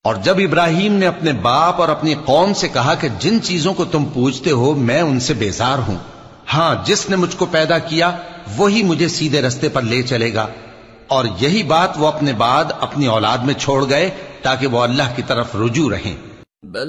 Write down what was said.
और जब इब्राहिम ने अपने बाप और अपनी कौम से कहा कि जिन चीजों को तुम पूजते हो मैं उनसे बेजार हूं, हां जिसने मुझको पैदा किया वही मुझे सीधे रस्ते पर ले चलेगा, और यही बात वो अपने बाद अपनी औलाद में छोड़ गए ताकि वो अल्लाह की तरफ रुजू रहें।